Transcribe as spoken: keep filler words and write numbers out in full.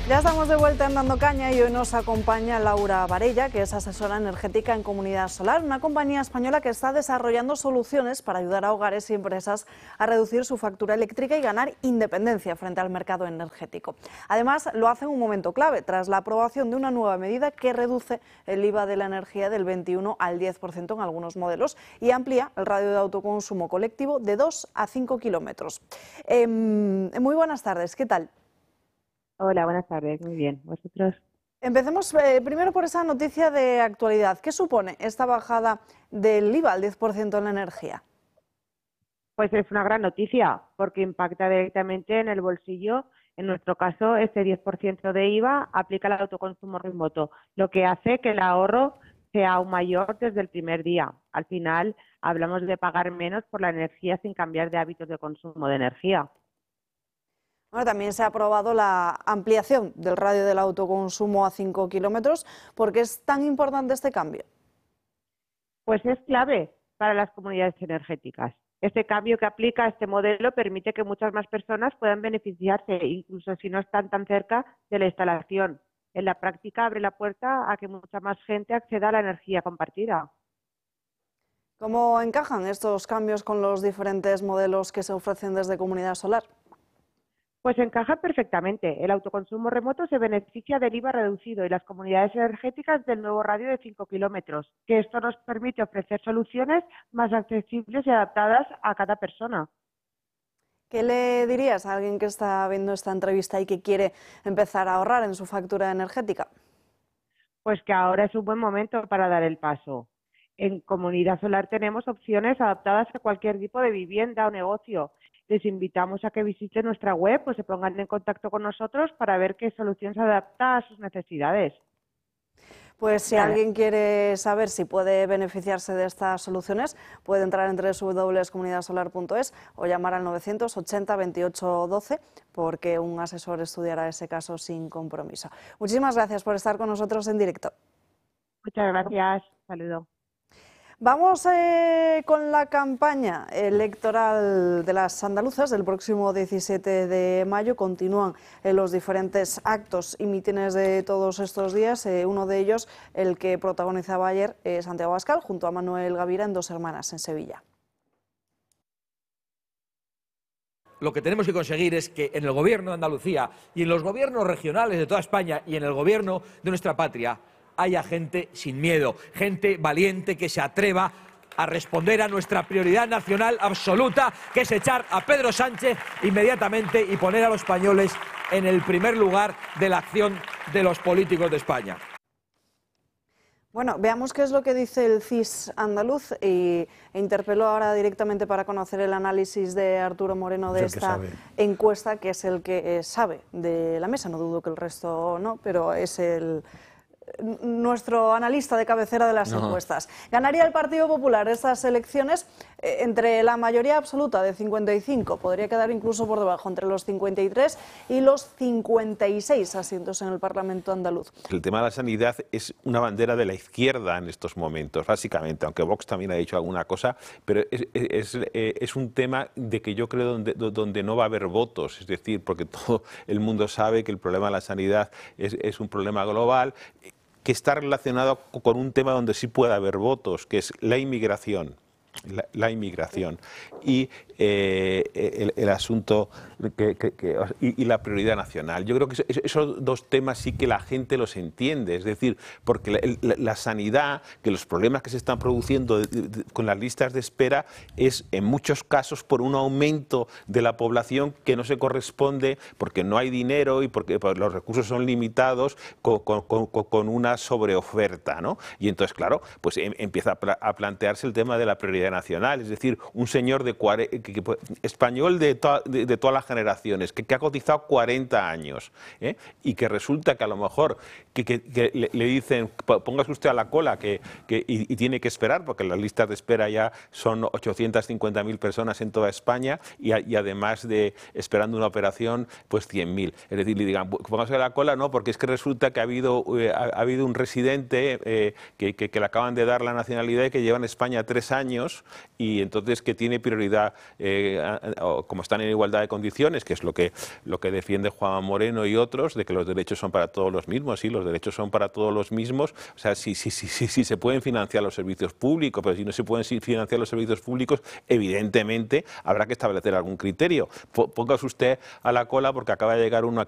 Ya estamos de vuelta en Dando Caña y hoy nos acompaña Laura Varella, que es asesora energética en Comunidad Solar, una compañía española que está desarrollando soluciones para ayudar a hogares y empresas a reducir su factura eléctrica y ganar independencia frente al mercado energético. Además, lo hace en un momento clave, tras la aprobación de una nueva medida que reduce el I V A de la energía del veintiuno al diez por ciento en algunos modelos y amplía el radio de autoconsumo colectivo de dos a cinco kilómetros. Eh, muy buenas tardes, ¿qué tal? Hola, buenas tardes. Muy bien. ¿Vosotros? Empecemos eh, primero por esa noticia de actualidad. ¿Qué supone esta bajada del I V A al diez por ciento en la energía? Pues es una gran noticia porque impacta directamente en el bolsillo. En nuestro caso, este diez por ciento de I V A aplica al autoconsumo remoto, lo que hace que el ahorro sea aún mayor desde el primer día. Al final, hablamos de pagar menos por la energía sin cambiar de hábitos de consumo de energía. Bueno, también se ha aprobado la ampliación del radio del autoconsumo a cinco kilómetros. ¿Por qué es tan importante este cambio? Pues es clave para las comunidades energéticas. Este cambio que aplica este modelo permite que muchas más personas puedan beneficiarse, incluso si no están tan cerca de la instalación. En la práctica abre la puerta a que mucha más gente acceda a la energía compartida. ¿Cómo encajan estos cambios con los diferentes modelos que se ofrecen desde Comunidad Solar? Pues encaja perfectamente. El autoconsumo remoto se beneficia del I V A reducido y las comunidades energéticas del nuevo radio de cinco kilómetros, que esto nos permite ofrecer soluciones más accesibles y adaptadas a cada persona. ¿Qué le dirías a alguien que está viendo esta entrevista y que quiere empezar a ahorrar en su factura energética? Pues que ahora es un buen momento para dar el paso. En Comunidad Solar tenemos opciones adaptadas a cualquier tipo de vivienda o negocio. Les invitamos a que visiten nuestra web o se pongan en contacto con nosotros para ver qué solución se adapta a sus necesidades. Pues si alguien quiere saber si puede beneficiarse de estas soluciones, puede entrar en doble u doble u doble u punto comunidad solar punto es o llamar al novecientos ochenta veintiocho doce porque un asesor estudiará ese caso sin compromiso. Muchísimas gracias por estar con nosotros en directo. Muchas gracias. Saludo. Vamos eh, con la campaña electoral de las andaluzas del próximo diecisiete de mayo. Continúan eh, los diferentes actos y mítines de todos estos días. Eh, uno de ellos, el que protagonizaba ayer eh, Santiago Abascal, junto a Manuel Gavira en Dos Hermanas, en Sevilla. Lo que tenemos que conseguir es que en el gobierno de Andalucía y en los gobiernos regionales de toda España y en el gobierno de nuestra patria haya gente sin miedo, gente valiente que se atreva a responder a nuestra prioridad nacional absoluta, que es echar a Pedro Sánchez inmediatamente y poner a los españoles en el primer lugar de la acción de los políticos de España. Bueno, veamos qué es lo que dice el C I S andaluz y e interpelo ahora directamente para conocer el análisis de Arturo Moreno de esta encuesta, que es el que eh, sabe de la mesa. No dudo que el resto no, pero es el... nuestro analista de cabecera de las no. encuestas. ¿Ganaría el Partido Popular estas elecciones? Eh, entre la mayoría absoluta de cincuenta y cinco, podría quedar incluso por debajo, entre los cincuenta y tres y los cincuenta y seis asientos en el Parlamento andaluz. El tema de la sanidad es una bandera de la izquierda en estos momentos, básicamente, aunque Vox también ha dicho alguna cosa, pero es, es, es un tema de que yo creo donde, donde no va a haber votos, es decir, porque todo el mundo sabe que el problema de la sanidad es, es un problema global, que está relacionado con un tema donde sí puede haber votos, que es la inmigración. La, la inmigración y eh, el, el asunto que, que, que, y, y la prioridad nacional. Yo creo que eso, esos dos temas sí que la gente los entiende, es decir, porque la, la, la sanidad, que los problemas que se están produciendo de, de, con las listas de espera es en muchos casos por un aumento de la población que no se corresponde porque no hay dinero y porque pues, los recursos son limitados con, con, con, con una sobreoferta, ¿no? Y entonces, claro, pues em, empieza a, pla a plantearse el tema de la prioridad nacional, es decir, un señor de que, que, español de, to de, de todas las generaciones, que, que ha cotizado cuarenta años, ¿eh? Y que resulta que a lo mejor que, que, que le, le dicen, póngase usted a la cola que, que, y, y tiene que esperar, porque las listas de espera ya son ochocientas cincuenta mil personas en toda España y, a, y además de esperando una operación, pues cien mil. Es decir, le digan, póngase a la cola, no, porque es que resulta que ha habido, eh, ha, ha habido un residente eh, que, que, que le acaban de dar la nacionalidad y que lleva en España tres años y entonces que tiene prioridad eh, como están en igualdad de condiciones, que es lo que, lo que defiende Juan Moreno y otros, de que los derechos son para todos los mismos. Sí, los derechos son para todos los mismos. O sea, sí, sí, sí, sí, sí se pueden financiar los servicios públicos, pero si no se pueden financiar los servicios públicos, evidentemente habrá que establecer algún criterio. Póngase usted a la cola porque acaba de llegar uno aquí